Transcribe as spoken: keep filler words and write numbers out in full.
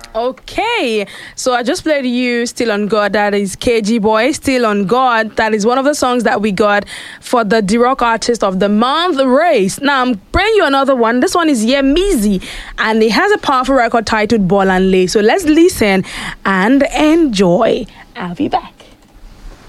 Okay, so I just played you Still on God. That is K G Boy, Still on God. That is one of the songs that we got for the D-Rock Artist of the Month race. Now I'm bringing you another one. This one is Yemizi, and it has a powerful record titled Ball and Lay. So let's listen and enjoy. I'll be back.